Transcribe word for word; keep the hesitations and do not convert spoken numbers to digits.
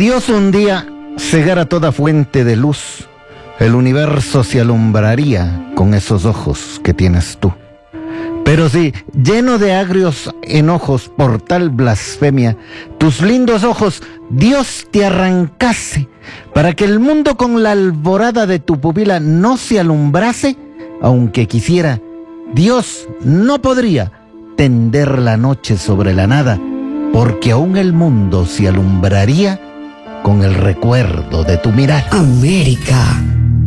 Dios un día cegara toda fuente de luz, el universo se alumbraría con esos ojos que tienes tú. Pero si, lleno de agrios enojos por tal blasfemia, tus lindos ojos Dios te arrancase, para que el mundo con la alborada de tu pupila no se alumbrase, aunque quisiera, Dios no podría tender la noche sobre la nada, porque aún el mundo se alumbraría con el recuerdo de tu mirada. América.